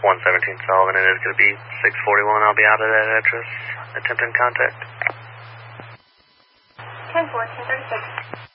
117 Sullivan, it is going to be 641. I'll be out of that address. Attempting contact. 10-4, 1036.